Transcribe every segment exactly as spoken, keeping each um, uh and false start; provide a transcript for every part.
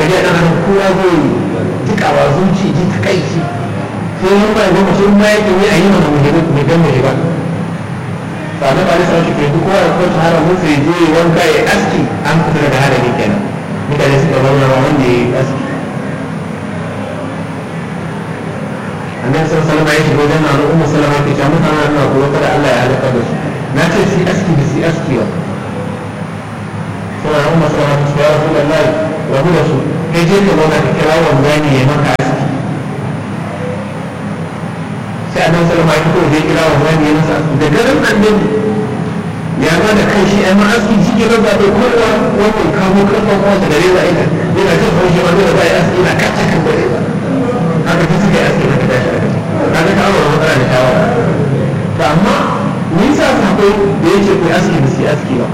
ɗabi'a ɗan adam kowa zai jikawa zuci ji ta kai ci sai yin ba da mutum ma yake yi a yi mana mu gan mu ba ba na ba da sauki ke duk kowa da kowace haramun sai je wanka ya aski an fita daga harami kenan mutane suka zauna wanda ya yi aski annabi sallallahu alaihi wasallam ya shiga wajen nan ummu salama ke cewa mutane na kuma kada Allah ya halaka da su na ce si aski da si aski wa sai ummu salama ta ce ya rasulullahi wa hu rasul kai je ka zauna ka kira wanzani ya maka aski sai annabi sallallahu alaihi wasallam ya kira wanzani ya masa aski da garin annabi ya ba da kai shi amma aski shi ke raba da kowa wannan kamo karfan kowace da reza ita yana jin haushi wanda da ba ya aski yana kacce kan da reza haka ta suka yi aski na ka tashi aka kaga ta aure matsala da shawara to amma nisa sabai da yake kai aski da su aski ba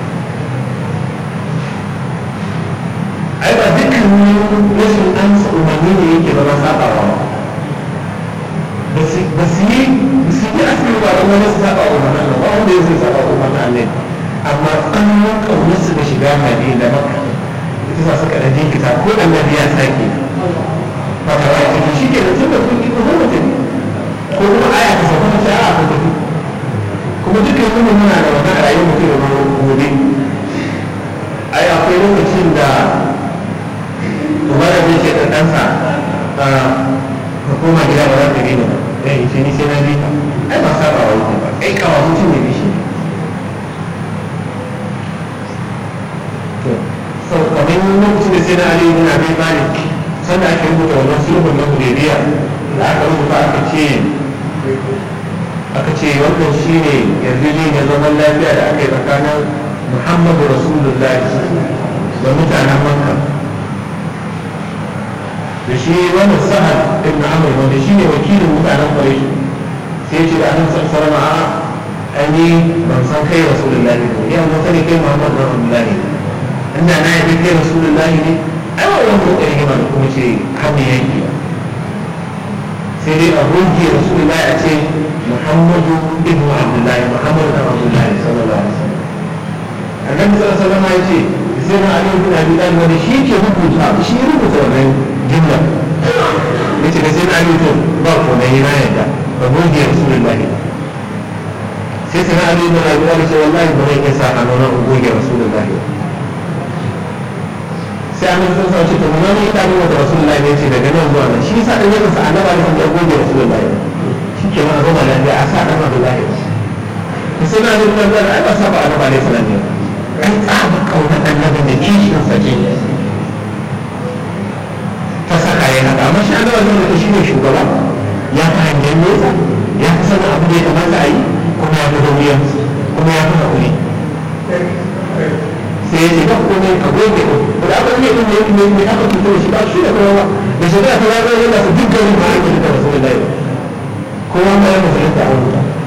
ai ba dukkan rashin amsa umarni ne yake zama sabawa ba su yi su yi aski ba da wani su saba umarnin ba wanda ya zai saba umarnin ne amma tsanin kaunarsu da shiga madina da maka ita sa suka da jinkita ko annabi ya sake ba ta wani cikin shi ke da tun da kun yi kuma zama tafi ko kuma aya ta sauka ta shara a tafi kuma dukkan yi muna da wata rayuwar mutum da gobe ai akwai lokacin da umar da ke da ɗansa ka koma gida ba za ta gina ba ɗaya ce ni sai na bi ai ba saba wa yake ba kai kawo mutum ne bishi to sau kamar lokacin da sai na aliyu bin abi malik sanda ake rubuta wannan sulhun na hudaybiya da aka rubuta aka ce aka ce wannan shi ne yarjejeniyar zaman lafiya da aka yi tsakanin muhammadu rasulullahi da mutanen makka da shi wannan sahal ibn amr wanda shi ne wakilin mutanen quraish sai ya ce da annabi sallallahu alaihi wasallam ani ban san kai rasulullahi ne ya mun sani kai muhammadu rasulullahi inda na yi kai rasulullahi ne ai wannan ko rigima da kuma ce hannun yanki ba sai dai a goge rasulullahi a ce muhammadu ibn abdullahi muhammadu ibn abdullahi sallallahu alaihi wasallam annabi sallallahu alaihi wasallam ya ce sai na ali ibn abi talib wanda shi ke rubuta shi rubuta wannan jumla yace da sai na ali to ba ko na yana yadda ba goge rasulullahi sai sai na ali ibn abi talib ce wallahi ba zai iya sa hannu na goge rasulullahi sai an yi sun ce to mun ne ita ne wata rasulullahi ne ce daga nan zuwa nan shi yasa dan yadda sa annaba ne ya goge rasulullahi shi ke ma zama lafiya a sa dan Abdullahi to sai na ji mun da ai ba sa ba annaba ne sallallahu alaihi wasallam ai tsaba kaunar annabi da kishin sa ke ta saka ya haka amma shi annaba ne da shi ne shugaba ya fi hangen nesa ya fi sanin abu da ya kamata a yi kuma ya fi dauriya kuma ya fi haƙuri sai ya ce ba kuma ka goge ko da abin ne din ne ne ne aka fito shi ba shi da kowa da shi da kowa yana su duk garin ba ake da Rasulullahi kowa ma yana da ta aure